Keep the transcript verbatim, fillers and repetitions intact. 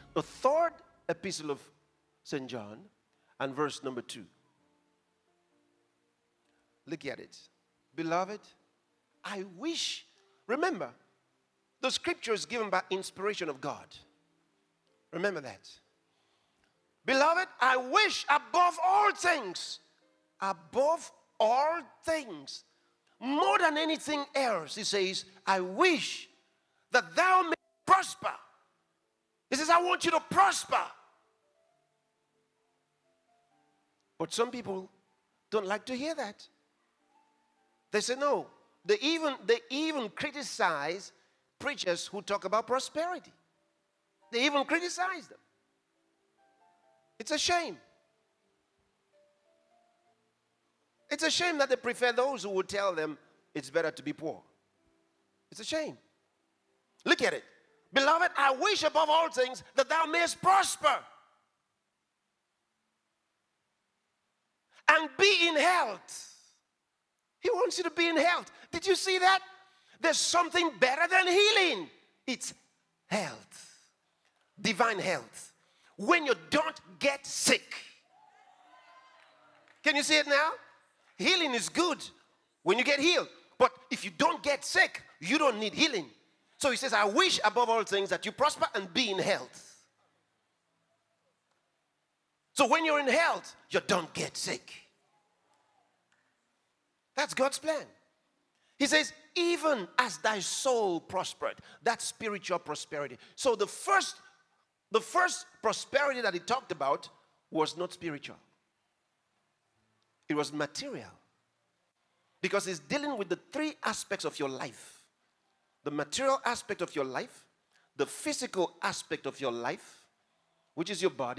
the third epistle of Saint John and verse number two. Look at it. Beloved, I wish, remember, the scripture is given by inspiration of God. Remember that. Beloved, I wish above all things, above all things, more than anything else, he says, I wish that thou may prosper. He says, I want you to prosper. But some people don't like to hear that. They say no. They even, they even criticize preachers who talk about prosperity. They even criticize them. It's a shame. It's a shame that they prefer those who would tell them it's better to be poor. It's a shame. Look at it. Beloved, I wish above all things that thou mayest prosper and be in health. He wants you to be in health. Did you see that? There's something better than healing. It's health. Divine health. When you don't get sick. Can you see it now? Healing is good when you get healed. But if you don't get sick, you don't need healing. So he says, I wish above all things that you prosper and be in health. So when you're in health, you don't get sick. That's God's plan. He says, even as thy soul prospered, that's spiritual prosperity. So the first, the first prosperity that he talked about was not spiritual. It was material. Because he's dealing with the three aspects of your life. The material aspect of your life, the physical aspect of your life, which is your body,